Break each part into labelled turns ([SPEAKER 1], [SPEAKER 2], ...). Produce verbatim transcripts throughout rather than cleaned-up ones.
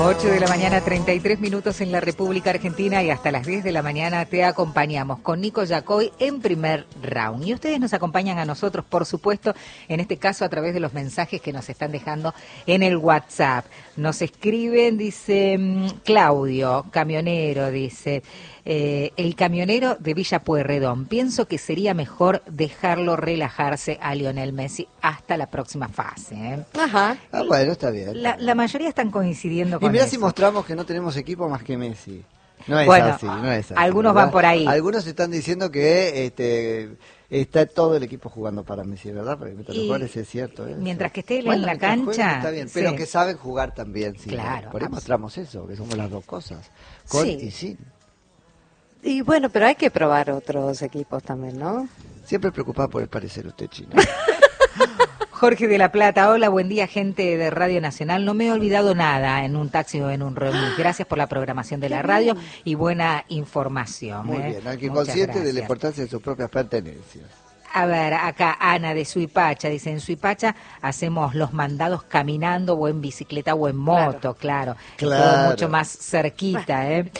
[SPEAKER 1] ocho de la mañana, treinta y tres minutos en la República Argentina, y hasta las diez de la mañana te acompañamos con Nico Yacoy en Primer Round. Y ustedes nos acompañan a nosotros, por supuesto, en este caso a través de los mensajes que nos están dejando en el WhatsApp. Nos escriben, dice Claudio, camionero, dice... Eh, el camionero de Villa Pueyrredón. Pienso que sería mejor dejarlo relajarse a Lionel Messi hasta la próxima fase. ¿eh?
[SPEAKER 2] Ajá. Ah, bueno, está bien.
[SPEAKER 1] La, la mayoría están coincidiendo con
[SPEAKER 3] Y mirá
[SPEAKER 1] eso.
[SPEAKER 3] si mostramos que no tenemos equipo más que Messi. No es
[SPEAKER 1] bueno,
[SPEAKER 3] así, no es así.
[SPEAKER 1] Algunos
[SPEAKER 3] ¿verdad?
[SPEAKER 1] van por ahí.
[SPEAKER 3] Algunos están diciendo que este está todo el equipo jugando para Messi, ¿verdad? Porque mientras los jugadores es cierto. ¿eh?
[SPEAKER 1] Mientras que esté él
[SPEAKER 3] bueno,
[SPEAKER 1] en la cancha.
[SPEAKER 3] Jueguen, está bien, pero
[SPEAKER 1] sí.
[SPEAKER 3] que saben jugar también. Sí,
[SPEAKER 1] claro.
[SPEAKER 3] Por ahí mostramos eso, que somos las dos cosas. Con
[SPEAKER 2] sí.
[SPEAKER 3] y sin.
[SPEAKER 2] Y bueno, pero hay que probar otros equipos también, ¿no?
[SPEAKER 3] Siempre preocupada por el parecer usted, Chino.
[SPEAKER 1] Jorge de la Plata, hola, buen día, gente de Radio Nacional. No me he olvidado nada en un taxi o en un reunión. Gracias por la programación de la radio y buena información.
[SPEAKER 3] Muy
[SPEAKER 1] ¿eh?
[SPEAKER 3] bien, hay que
[SPEAKER 1] Muchas
[SPEAKER 3] consciente
[SPEAKER 1] gracias.
[SPEAKER 3] de la importancia de sus propias pertenencias.
[SPEAKER 1] A ver, acá Ana de Suipacha dice, en Suipacha hacemos los mandados caminando o en bicicleta o en moto, claro.
[SPEAKER 3] Claro.
[SPEAKER 1] Todo mucho más cerquita, ¿eh?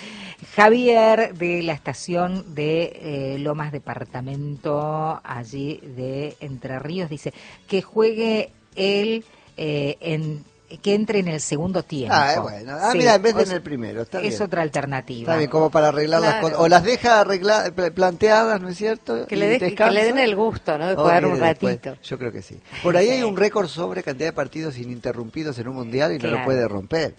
[SPEAKER 1] Javier de la estación de eh, Lomas Departamento, allí de Entre Ríos, dice que juegue él eh, en... que entre en el segundo tiempo.
[SPEAKER 3] Ah, bueno. Ah,
[SPEAKER 1] sí,
[SPEAKER 3] mira, en vez de
[SPEAKER 1] o
[SPEAKER 3] en el primero, está
[SPEAKER 1] es
[SPEAKER 3] bien.
[SPEAKER 1] otra alternativa.
[SPEAKER 3] Está bien, como para arreglar
[SPEAKER 2] claro.
[SPEAKER 3] las cosas. O las deja arreglar, planteadas, ¿no es cierto?
[SPEAKER 2] Que le, de, que le den el gusto, ¿no? De jugar un ratito.
[SPEAKER 3] Después. Yo creo que sí. Por ahí hay un récord sobre cantidad de partidos ininterrumpidos en un mundial y
[SPEAKER 1] claro.
[SPEAKER 3] no lo puede romper.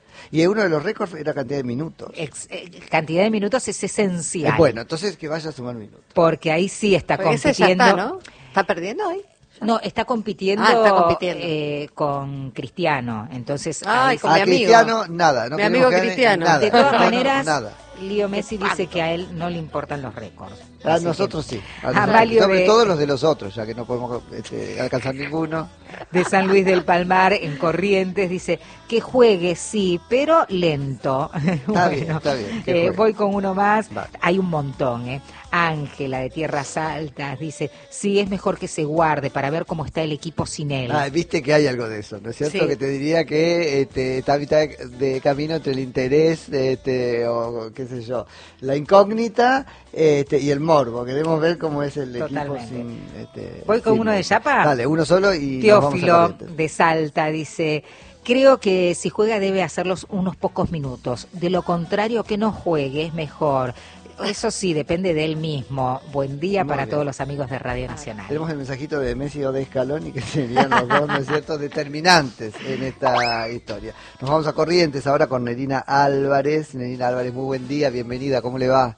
[SPEAKER 3] Y uno de los récords era cantidad de minutos.
[SPEAKER 1] Ex, eh, cantidad de minutos es esencial.
[SPEAKER 3] Eh, bueno, entonces que vaya a sumar minutos.
[SPEAKER 1] Porque ahí sí está
[SPEAKER 2] Porque ese
[SPEAKER 1] compitiendo.
[SPEAKER 2] ya está, ¿no? ¿Está perdiendo hoy?
[SPEAKER 1] No, está compitiendo,
[SPEAKER 2] Ah, está compitiendo.
[SPEAKER 1] Eh, con Cristiano. Entonces,
[SPEAKER 2] Ay,
[SPEAKER 1] ahí
[SPEAKER 2] con
[SPEAKER 3] a
[SPEAKER 2] mi amigo.
[SPEAKER 3] Cristiano, nada. No
[SPEAKER 2] Mi
[SPEAKER 3] queremos
[SPEAKER 2] amigo
[SPEAKER 3] que gane
[SPEAKER 2] Cristiano.
[SPEAKER 3] Nada.
[SPEAKER 1] de todas
[SPEAKER 3] No, no,
[SPEAKER 1] maneras,
[SPEAKER 3] nada.
[SPEAKER 1] Lío Messi dice que a él no le importan los récords.
[SPEAKER 3] A
[SPEAKER 1] Así
[SPEAKER 3] nosotros
[SPEAKER 1] que,
[SPEAKER 3] sí. A nosotros,
[SPEAKER 1] Amalio
[SPEAKER 3] sobre
[SPEAKER 1] de,
[SPEAKER 3] todo los de los otros, ya que no podemos este, alcanzar ninguno.
[SPEAKER 1] de San Luis del Palmar, en Corrientes, dice que juegue, sí, pero lento.
[SPEAKER 3] Está
[SPEAKER 1] Bueno,
[SPEAKER 3] bien, está bien. que
[SPEAKER 1] eh,
[SPEAKER 3] juegue.
[SPEAKER 1] voy con uno más.
[SPEAKER 3] Vale.
[SPEAKER 1] Hay un montón, ¿eh? Ángela de Tierras Altas dice, sí, es mejor que se guarde para ver cómo está el equipo sin él.
[SPEAKER 3] Ah, viste que hay algo de eso, ¿no es cierto?
[SPEAKER 1] Sí.
[SPEAKER 3] Que te diría que este, está a mitad de, de camino entre el interés, este, o qué sé yo, la incógnita este, y el morbo. Queremos ver cómo es el
[SPEAKER 1] Totalmente.
[SPEAKER 3] equipo sin... Este,
[SPEAKER 1] ¿Voy con
[SPEAKER 3] sin-
[SPEAKER 1] uno de Yapa?
[SPEAKER 3] Dale, uno solo y nos vamos a
[SPEAKER 1] Teófilo
[SPEAKER 3] Corrientes.
[SPEAKER 1] de Salta dice, creo que si juega debe hacerlos unos pocos minutos. De lo contrario, que no juegue es mejor. Eso sí, depende de él mismo. Buen día
[SPEAKER 3] Muy
[SPEAKER 1] para
[SPEAKER 3] bien.
[SPEAKER 1] todos los amigos de Radio Nacional.
[SPEAKER 3] Tenemos el mensajito de Messi o de Scaloni, que serían los dos, ¿no es cierto?, determinantes en esta historia. Nos vamos a Corrientes ahora con Nerina Álvarez. Nerina Álvarez, muy buen día, bienvenida, ¿cómo le va?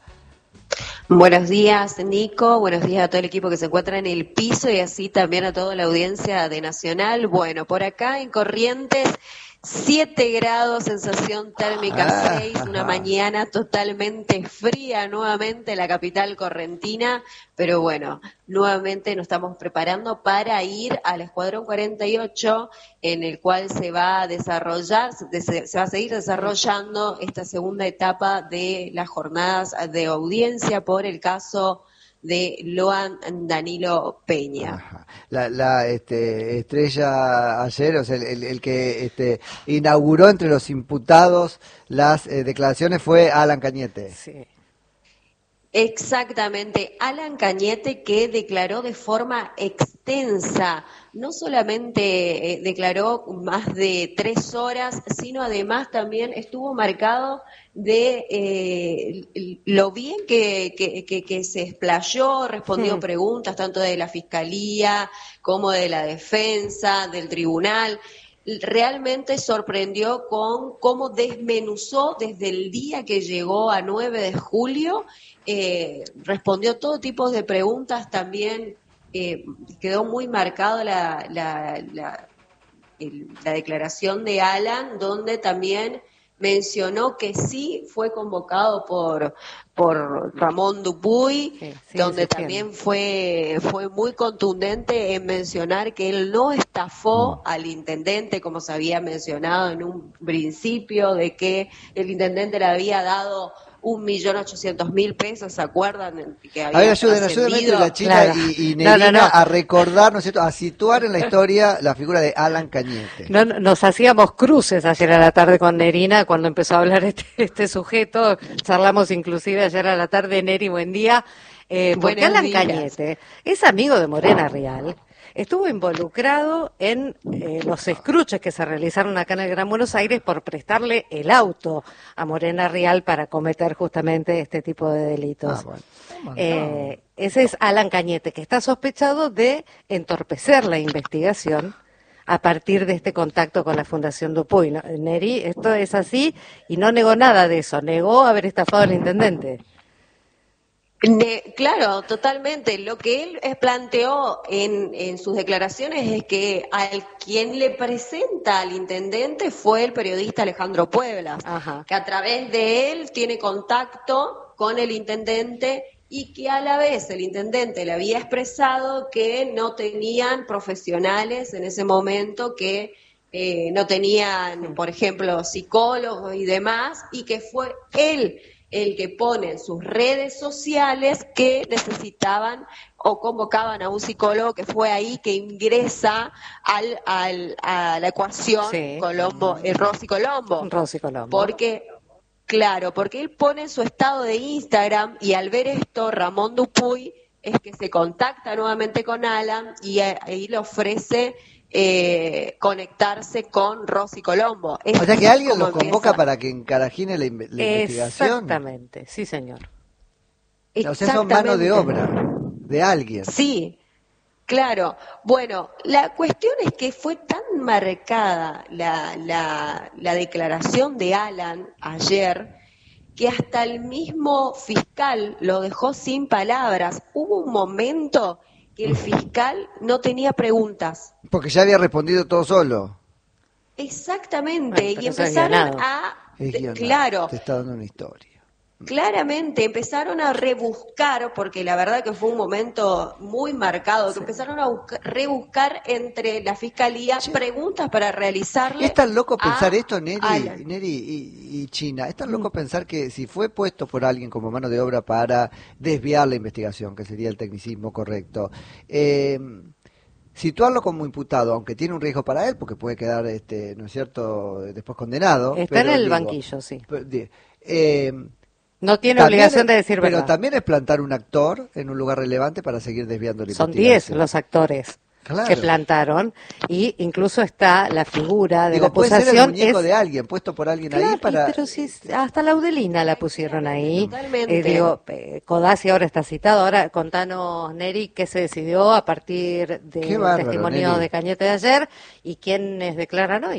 [SPEAKER 4] Buenos días, Nico. Buenos días a todo el equipo que se encuentra en el piso y así también a toda la audiencia de Nacional. Bueno, por acá en Corrientes, siete grados, sensación térmica
[SPEAKER 3] Ah,
[SPEAKER 4] seis, una
[SPEAKER 3] ajá.
[SPEAKER 4] mañana totalmente fría nuevamente en la capital correntina, pero bueno, nuevamente nos estamos preparando para ir al Escuadrón cuarenta y ocho, en el cual se va a desarrollar, se va a seguir desarrollando esta segunda etapa de las jornadas de audiencia por el caso de Loan Danilo Peña.
[SPEAKER 3] Ajá. La, la este, estrella ayer, o sea, el, el, el que este, inauguró entre los imputados las eh, declaraciones fue Alan Cañete.
[SPEAKER 2] Sí.
[SPEAKER 4] Exactamente, Alan Cañete, que declaró de forma extensa, no solamente eh, declaró más de tres horas, sino además también estuvo marcado de eh, lo bien que, que, que, que se explayó, respondió
[SPEAKER 2] Sí.
[SPEAKER 4] preguntas tanto de la Fiscalía como de la defensa, del tribunal. Realmente sorprendió con cómo desmenuzó desde el día que llegó a nueve de julio, eh, respondió todo tipo de preguntas, también eh, quedó muy marcado la, la, la, el, la declaración de Alan, donde también mencionó que sí fue convocado por por Ramón Dupuy,
[SPEAKER 2] Sí, sí,
[SPEAKER 4] donde
[SPEAKER 2] insistiendo.
[SPEAKER 4] también fue fue muy contundente en mencionar que él no estafó al intendente, como se había mencionado en un principio, de que el intendente le había dado un millón ochocientos mil pesos, ¿se acuerdan? Que
[SPEAKER 3] A
[SPEAKER 4] había
[SPEAKER 3] ver, ayuden, ayuden
[SPEAKER 4] ascendido.
[SPEAKER 3] la China
[SPEAKER 2] Claro.
[SPEAKER 3] y, y
[SPEAKER 2] No,
[SPEAKER 3] Nerina
[SPEAKER 2] no, no.
[SPEAKER 3] a recordar, ¿no es cierto?, a situar en la historia la figura de Alan Cañete.
[SPEAKER 2] No, no, nos hacíamos cruces ayer a la tarde con Nerina cuando empezó a hablar este, este sujeto. Charlamos inclusive ayer a la tarde, Neri, buen día. Eh, porque
[SPEAKER 4] Buenos
[SPEAKER 2] Alan
[SPEAKER 4] días.
[SPEAKER 2] Cañete es amigo de Morena Rial. Estuvo involucrado en eh, los escruches que se realizaron acá en el Gran Buenos Aires por prestarle el auto a Morena Rial para cometer justamente este tipo de delitos.
[SPEAKER 3] Ah, bueno. Un montón.
[SPEAKER 2] Eh, ese es Alan Cañete, que está sospechado de entorpecer la investigación a partir de este contacto con la Fundación Dupuy. ¿No? Neri, esto es así y no negó nada de eso, negó haber estafado al intendente.
[SPEAKER 4] Ne- claro, totalmente. Lo que él eh, planteó en, en sus declaraciones es que al quien le presenta al intendente fue el periodista Alejandro Pueblas,
[SPEAKER 2] Ajá.
[SPEAKER 4] que a través de él tiene contacto con el intendente y que a la vez el intendente le había expresado que no tenían profesionales en ese momento, que eh, no tenían, por ejemplo, psicólogos y demás, y que fue él el que pone en sus redes sociales que necesitaban o convocaban a un psicólogo, que fue ahí que ingresa al, al, a la ecuación
[SPEAKER 2] Sí.
[SPEAKER 4] Colombo, eh, Rosy Colombo.
[SPEAKER 2] Rosy Colombo.
[SPEAKER 4] Porque, claro, porque él pone en su estado de Instagram y al ver esto, Ramón Dupuy es que se contacta nuevamente con Alan y a- ahí le ofrece eh, conectarse con Rosy Colombo. Es
[SPEAKER 3] O sea que
[SPEAKER 4] así
[SPEAKER 3] alguien
[SPEAKER 4] como
[SPEAKER 3] los convoca
[SPEAKER 4] empieza.
[SPEAKER 3] para que encarajine la, inve- la investigación.
[SPEAKER 2] Exactamente, sí señor.
[SPEAKER 3] O sea, son mano de
[SPEAKER 4] Exactamente.
[SPEAKER 3] obra de alguien.
[SPEAKER 4] Sí, claro. Bueno, la cuestión es que fue tan marcada la, la, la declaración de Alan ayer que hasta el mismo fiscal lo dejó sin palabras. Hubo un momento que el fiscal no tenía preguntas.
[SPEAKER 3] Porque ya había respondido todo solo.
[SPEAKER 4] Exactamente,
[SPEAKER 2] Bueno, pero
[SPEAKER 4] y
[SPEAKER 2] eso es
[SPEAKER 4] empezaron
[SPEAKER 2] guionado.
[SPEAKER 4] a...
[SPEAKER 3] Es
[SPEAKER 4] de-
[SPEAKER 3] guionado,
[SPEAKER 4] claro,
[SPEAKER 3] te está dando una historia.
[SPEAKER 4] claramente empezaron a rebuscar, porque la verdad que fue un momento muy marcado, que empezaron a busca- rebuscar entre la fiscalía
[SPEAKER 3] Che.
[SPEAKER 4] preguntas para realizarle.
[SPEAKER 3] ¿Es tan loco
[SPEAKER 4] a
[SPEAKER 3] pensar esto, Neri,
[SPEAKER 4] Alan.
[SPEAKER 3] Neri y, y China? ¿Es tan
[SPEAKER 2] Mm.
[SPEAKER 3] loco pensar que si fue puesto por alguien como mano de obra para desviar la investigación, que sería el tecnicismo correcto, eh, situarlo como imputado, aunque tiene un riesgo para él, porque puede quedar, este, ¿no es cierto?, después condenado.
[SPEAKER 2] Está en
[SPEAKER 3] pero
[SPEAKER 2] el
[SPEAKER 3] digo,
[SPEAKER 2] banquillo, sí.
[SPEAKER 3] pero, di- eh,
[SPEAKER 2] No tiene
[SPEAKER 3] también
[SPEAKER 2] obligación
[SPEAKER 3] es-
[SPEAKER 2] de decir
[SPEAKER 3] Pero
[SPEAKER 2] verdad.
[SPEAKER 3] también es plantar un actor en un lugar relevante para seguir desviando la
[SPEAKER 2] Son diez
[SPEAKER 3] investigación.
[SPEAKER 2] los actores
[SPEAKER 3] Claro.
[SPEAKER 2] que plantaron y incluso está la figura de
[SPEAKER 3] Digo,
[SPEAKER 2] la
[SPEAKER 3] puede ser el
[SPEAKER 2] acusación.
[SPEAKER 3] muñeco
[SPEAKER 2] es-
[SPEAKER 3] de alguien, puesto por alguien
[SPEAKER 2] Claro,
[SPEAKER 3] ahí
[SPEAKER 2] y
[SPEAKER 3] para...
[SPEAKER 2] pero si es- hasta Laudelina la pusieron ahí.
[SPEAKER 4] Totalmente.
[SPEAKER 2] Eh, digo, eh, Codazzi ahora está citado. Ahora contanos, Neri, qué se decidió a partir
[SPEAKER 3] Qué
[SPEAKER 2] del
[SPEAKER 3] bárbaro,
[SPEAKER 2] testimonio
[SPEAKER 3] Neri.
[SPEAKER 2] de Cañete de ayer y quiénes declaran hoy.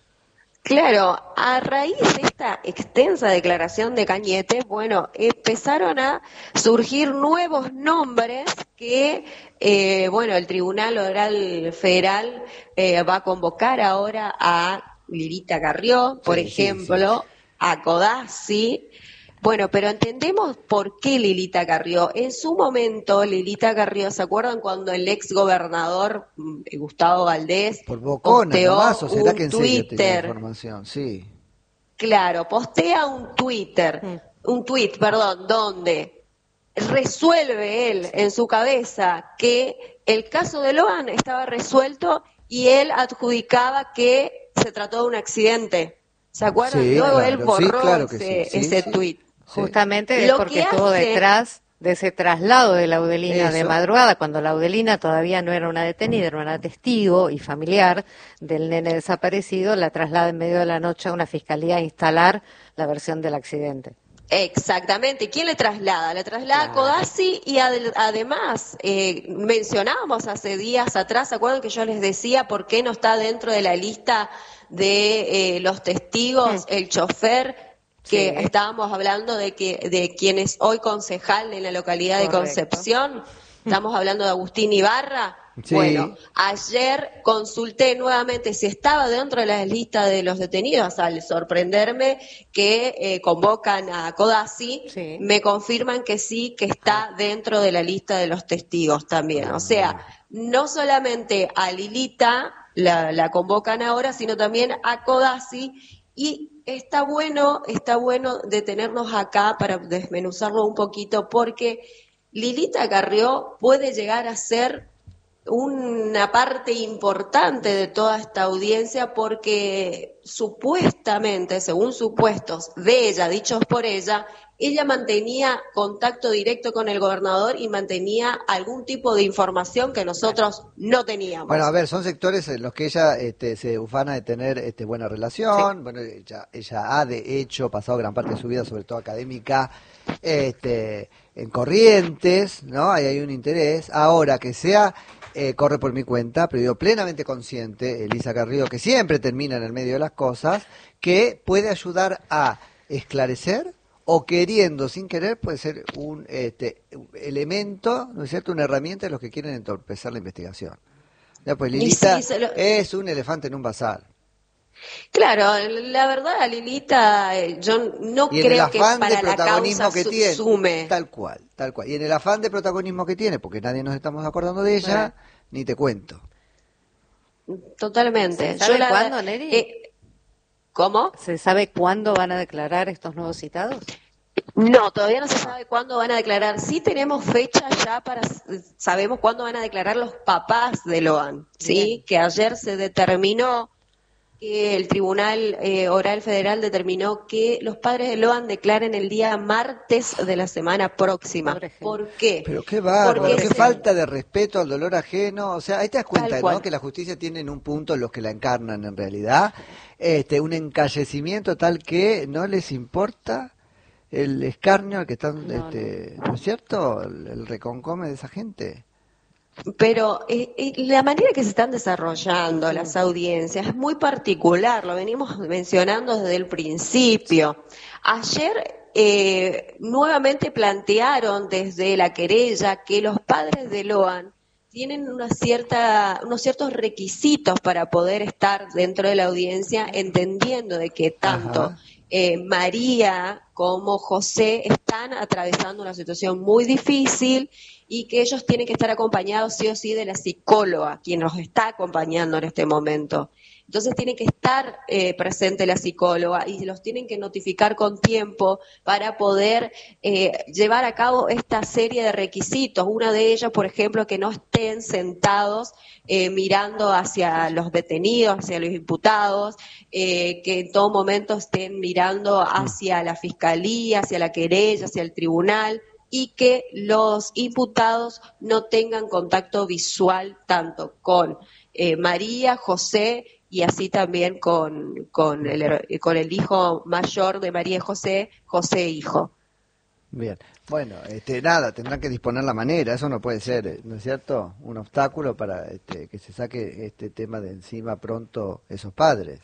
[SPEAKER 4] Claro, a raíz de esta extensa declaración de Cañete, bueno, empezaron a surgir nuevos nombres que, eh, bueno, el Tribunal Oral Federal eh, va a convocar ahora a Lilita Carrió, por
[SPEAKER 3] Sí, sí,
[SPEAKER 4] ejemplo, a Codazzi. Bueno, pero entendemos por qué Lilita Carrió. En su momento, Lilita Carrió, ¿se acuerdan cuando el ex gobernador mm, Gustavo Valdés
[SPEAKER 3] Por bocona
[SPEAKER 4] posteó
[SPEAKER 3] nomás, o será
[SPEAKER 4] un
[SPEAKER 3] que en serio tenía
[SPEAKER 4] Twitter?
[SPEAKER 3] información, sí.
[SPEAKER 4] Claro, postea un Twitter, un tweet, perdón, donde resuelve él en su cabeza que el caso de Loan estaba resuelto y él adjudicaba que se trató de un accidente. ¿Se acuerdan?
[SPEAKER 3] Sí,
[SPEAKER 4] Luego
[SPEAKER 3] claro,
[SPEAKER 4] él
[SPEAKER 3] sí,
[SPEAKER 4] borró
[SPEAKER 3] claro que
[SPEAKER 4] ese,
[SPEAKER 3] sí, sí,
[SPEAKER 4] ese
[SPEAKER 3] sí.
[SPEAKER 4] tweet.
[SPEAKER 2] Justamente es
[SPEAKER 4] Lo
[SPEAKER 2] porque
[SPEAKER 4] que
[SPEAKER 2] estuvo
[SPEAKER 4] hace-
[SPEAKER 2] detrás de ese traslado de Laudelina de
[SPEAKER 3] Eso.
[SPEAKER 2] madrugada, cuando Laudelina todavía no era una detenida, era una testigo y familiar del nene desaparecido, la traslada en medio de la noche a una fiscalía a instalar la versión del accidente.
[SPEAKER 4] Exactamente. ¿Quién le traslada? Le traslada a Codazzi y ad- además eh, mencionábamos hace días atrás, ¿se acuerdan que yo les decía por qué no está dentro de la lista de eh, los testigos el chofer? Que
[SPEAKER 2] Sí.
[SPEAKER 4] estábamos hablando de que de quien es hoy concejal en la localidad de
[SPEAKER 2] Correcto.
[SPEAKER 4] Concepción. Estamos hablando de Agustín Ibarra.
[SPEAKER 3] Sí.
[SPEAKER 4] Bueno, ayer consulté nuevamente si estaba dentro de la lista de los detenidos, al sorprenderme que eh, convocan a Codazzi,
[SPEAKER 2] Sí.
[SPEAKER 4] me confirman que sí, que está dentro de la lista de los testigos también. O sea, no solamente a Lilita la, la convocan ahora, sino también a Codazzi. Y está bueno, está bueno detenernos acá para desmenuzarlo un poquito, porque Lilita Carrió puede llegar a ser una parte importante de toda esta audiencia, porque supuestamente, según supuestos de ella, dichos por ella, ella mantenía contacto directo con el gobernador y mantenía algún tipo de información que nosotros no teníamos.
[SPEAKER 3] Bueno, a ver, son sectores en los que ella este, se ufana de tener este, buena relación. Sí. Bueno, ella, ella ha de hecho pasado gran parte de su vida, sobre todo académica, este, en Corrientes, ¿no? Ahí hay un interés. Ahora, que sea, eh, corre por mi cuenta, pero yo plenamente consciente, Elisa Carrió, que siempre termina en el medio de las cosas, que puede ayudar a esclarecer, o queriendo, sin querer, puede ser un este, elemento, ¿no es cierto?, una herramienta de los que quieren entorpecer la investigación. Ya, pues Lilita sí, lo... es un elefante en un bazar.
[SPEAKER 4] Claro, la verdad, Lilita, yo no
[SPEAKER 3] y
[SPEAKER 4] creo que para
[SPEAKER 3] la causa
[SPEAKER 4] que
[SPEAKER 3] tiene,
[SPEAKER 4] sume.
[SPEAKER 3] Tal cual, tal cual. Y en el afán de protagonismo que tiene, porque nadie nos estamos acordando de ella, bueno, ni te cuento.
[SPEAKER 4] Totalmente.
[SPEAKER 2] ¿Se sabe
[SPEAKER 4] yo la,
[SPEAKER 2] cuándo, Neri?
[SPEAKER 4] Eh, ¿Cómo?
[SPEAKER 2] ¿Se sabe cuándo van a declarar estos nuevos citados?
[SPEAKER 4] No, todavía no se sabe cuándo van a declarar. Sí tenemos fecha ya para, sabemos cuándo van a declarar los papás de Loan, ¿sí? Bien. Que ayer se determinó, que el Tribunal eh, Oral Federal determinó que los padres de Loan declaren el día martes de la semana próxima. ¿Por qué?
[SPEAKER 3] Pero qué bárbaro, qué se... falta de respeto al dolor ajeno. O sea, ahí te das cuenta, ¿no?, que la justicia tiene en un punto los que la encarnan en realidad, este, un encallecimiento tal que no les importa el escarnio al que están, no, este, no. ¿no es cierto?, el, el reconcome de esa gente.
[SPEAKER 4] Pero eh, eh, la manera que se están desarrollando las audiencias es muy particular, lo venimos mencionando desde el principio. Ayer eh, nuevamente plantearon desde la querella que los padres de Loan tienen una cierta, unos ciertos requisitos para poder estar dentro de la audiencia, entendiendo de que tanto eh, María como José están atravesando una situación muy difícil y que ellos tienen que estar acompañados sí o sí de la psicóloga, quien los está acompañando en este momento. Entonces tiene que estar eh, presente la psicóloga y los tienen que notificar con tiempo para poder eh, llevar a cabo esta serie de requisitos. Una de ellas, por ejemplo, que no estén sentados eh, mirando hacia los detenidos, hacia los imputados, eh, que en todo momento estén mirando hacia la fiscalía, hacia la querella, hacia el tribunal, y que los imputados no tengan contacto visual tanto con eh, María, José, y así también con, con, el, con el hijo mayor de María y José, José hijo.
[SPEAKER 3] Bien, bueno, este, nada, tendrán que disponer la manera, eso no puede ser, ¿no es cierto?, un obstáculo para este, que se saque este tema de encima pronto esos padres.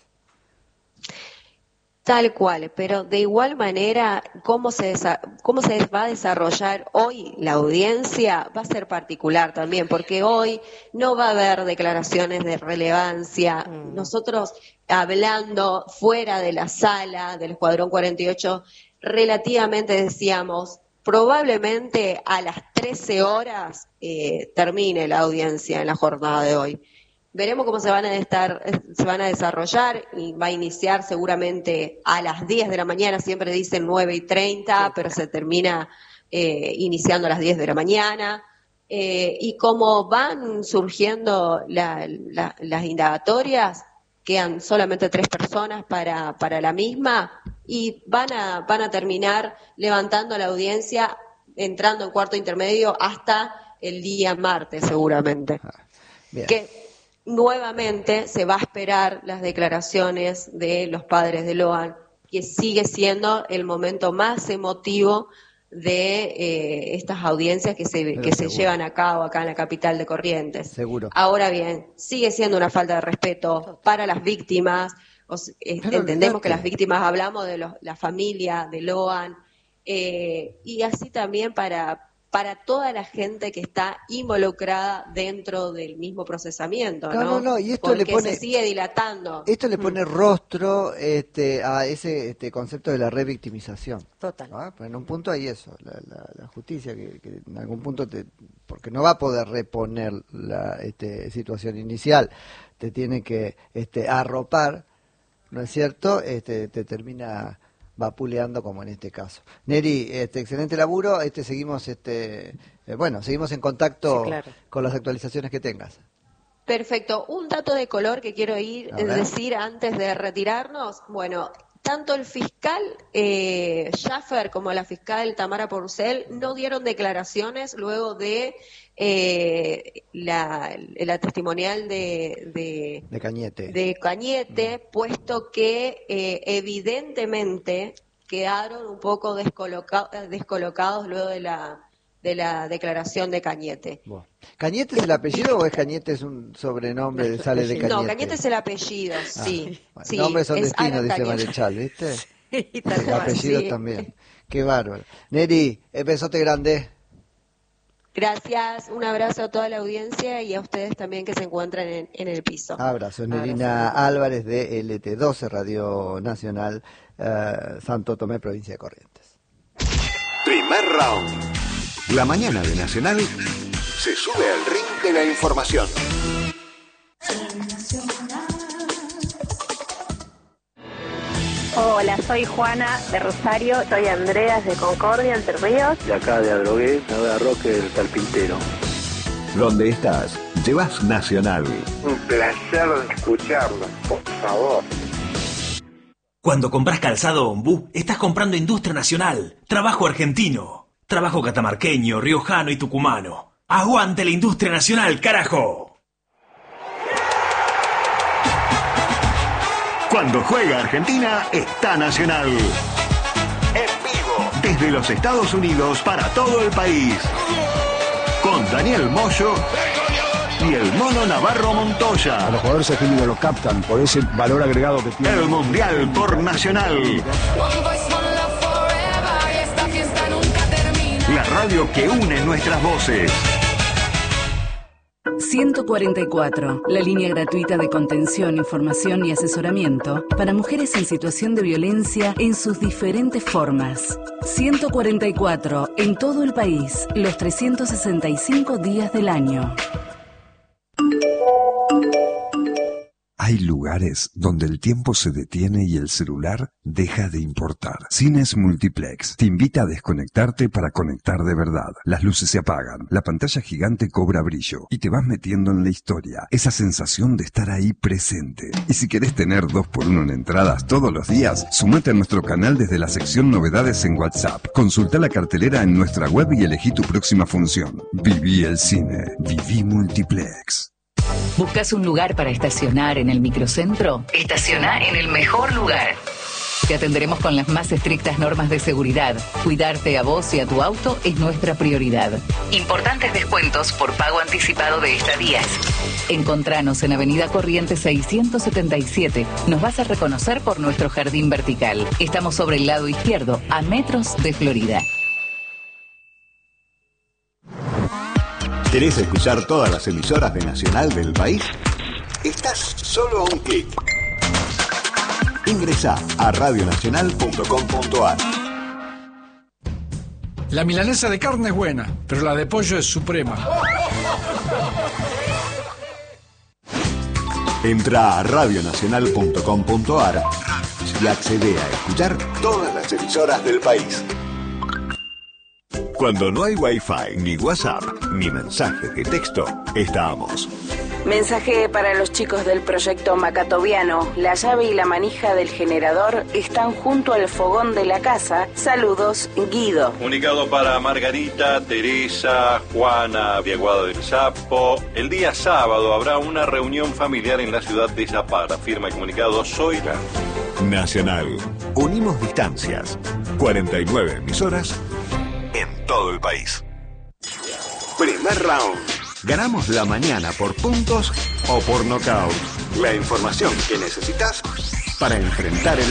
[SPEAKER 4] Tal cual, pero de igual manera, cómo se, cómo se va a desarrollar hoy la audiencia va a ser particular también, porque hoy no va a haber declaraciones de relevancia. Mm. Nosotros, hablando fuera de la sala del Escuadrón cuarenta y ocho, relativamente decíamos, probablemente a las trece horas eh, termine la audiencia en la jornada de hoy. Veremos cómo se van a estar, se van a desarrollar y va a iniciar seguramente a las diez de la mañana, siempre dicen nueve y treinta, pero se termina eh, iniciando a las diez de la mañana. Eh, y como van surgiendo la, la, las indagatorias, quedan solamente tres personas para, para la misma y van a, van a terminar levantando la audiencia, entrando en cuarto intermedio hasta el día martes seguramente. Bien. Que, nuevamente se va a esperar las declaraciones de los padres de Loan, que sigue siendo el momento más emotivo de eh, estas audiencias que se Pero que seguro. se llevan a cabo acá en la capital de Corrientes.
[SPEAKER 3] Seguro.
[SPEAKER 4] Ahora bien, sigue siendo una falta de respeto para las víctimas. Os, eh, entendemos que las víctimas, hablamos de los, la familia de Loan, eh, y así también para para toda la gente que está involucrada dentro del mismo procesamiento, ¿no?
[SPEAKER 3] No, no, no, y esto
[SPEAKER 4] Porque
[SPEAKER 3] le pone,
[SPEAKER 4] se sigue dilatando.
[SPEAKER 3] Esto le pone rostro este, a ese este concepto de la revictimización.
[SPEAKER 2] Total.
[SPEAKER 3] ¿No? Pues en un punto hay eso, la, la, la justicia que, que en algún punto, te, porque no va a poder reponer la este, situación inicial, te tiene que este, arropar ¿no es cierto? Este, te termina vapuleando como en este caso. Neri, este, excelente laburo, este, seguimos, este, eh, bueno, seguimos en contacto sí, claro. con las actualizaciones que tengas.
[SPEAKER 4] Perfecto. Un dato de color que quiero ir a decir antes de retirarnos. Bueno, tanto el fiscal eh, Schaffer como la fiscal Tamara Porcel no dieron declaraciones luego de eh, la, la testimonial de, de,
[SPEAKER 3] de Cañete,
[SPEAKER 4] de Cañete mm. puesto que eh, evidentemente quedaron un poco descoloca, descolocados luego de la de la declaración de Cañete.
[SPEAKER 3] Bueno. ¿Cañete es el apellido o es Cañete es un sobrenombre de sale de Cañete?
[SPEAKER 4] No, Cañete es el apellido, sí.
[SPEAKER 3] Ah, bueno,
[SPEAKER 4] sí
[SPEAKER 3] nombres son destinos, dice Marechal, ¿viste? Sí, el apellido sí. también. Qué bárbaro. Neri, besote grande.
[SPEAKER 4] Gracias, un abrazo a toda la audiencia y a ustedes también que se encuentran en, en el piso.
[SPEAKER 3] Abrazo, Nerina Álvarez de L T doce, Radio Nacional, uh, Santo Tomé, provincia de Corrientes.
[SPEAKER 5] Primer round. La mañana de Nacional se sube al ring de la información.
[SPEAKER 6] Hola, soy Juana de Rosario. Soy Andreas de Concordia, Entre Ríos.
[SPEAKER 7] De acá de Adrogué, Nueva Roque del Carpintero.
[SPEAKER 5] Donde estás, llevas Nacional.
[SPEAKER 8] Un placer escucharlo, por favor.
[SPEAKER 9] Cuando compras calzado Ombú, estás comprando industria nacional, trabajo argentino. Trabajo catamarqueño, riojano y tucumano. ¡Aguante la industria nacional, carajo!
[SPEAKER 5] Cuando juega Argentina, está Nacional. En vivo, desde los Estados Unidos para todo el país. Con Daniel Moyo y el Mono Navarro Montoya.
[SPEAKER 10] A los jugadores argentinos lo captan por ese valor agregado que tiene.
[SPEAKER 5] El Mundial por Nacional. La radio que une nuestras voces.
[SPEAKER 11] ciento cuarenta y cuatro, la línea gratuita de contención, información y asesoramiento para mujeres en situación de violencia en sus diferentes formas. ciento cuarenta y cuatro, en todo el país, los trescientos sesenta y cinco días del año.
[SPEAKER 12] Hay lugares donde el tiempo se detiene y el celular deja de importar. Cines Multiplex te invita a desconectarte para conectar de verdad. Las luces se apagan, la pantalla gigante cobra brillo y te vas metiendo en la historia. Esa sensación de estar ahí presente. Y si querés tener dos por uno en entradas todos los días, sumate a nuestro canal desde la sección Novedades en WhatsApp. Consulta la cartelera en nuestra web y elegí tu próxima función. Viví el cine. Viví Multiplex.
[SPEAKER 13] ¿Buscas un lugar para estacionar en el microcentro? Estaciona en el mejor lugar. Te atenderemos con las más estrictas normas de seguridad. Cuidarte a vos y a tu auto es nuestra prioridad. Importantes descuentos por pago anticipado de estadías. Encontranos en Avenida Corrientes seiscientos setenta y siete. Nos vas a reconocer por nuestro jardín vertical. Estamos sobre el lado izquierdo, a metros de Florida.
[SPEAKER 5] ¿Querés escuchar todas las emisoras de Nacional del país? Estás solo a un clic. Ingresá a radio nacional punto com punto a r.
[SPEAKER 14] La milanesa de carne es buena, pero la de pollo es suprema.
[SPEAKER 5] Entra a radio nacional punto com punto a r y accede a escuchar todas las emisoras del país. Cuando no hay Wi-Fi, ni WhatsApp, ni mensajes de texto, estamos.
[SPEAKER 6] Mensaje para los chicos del proyecto Macatoviano. La llave y la manija del generador están junto al fogón de la casa. Saludos, Guido.
[SPEAKER 15] Comunicado para Margarita, Teresa, Juana, Viaguado del Sapo. El día sábado habrá una reunión familiar en la ciudad de Zapara. Firma el comunicado Zoila.
[SPEAKER 5] Nacional. Unimos distancias. cuarenta y nueve emisoras en todo el país. Primer round. Ganamos la mañana por puntos o por nocaut. La información que necesitas para enfrentar el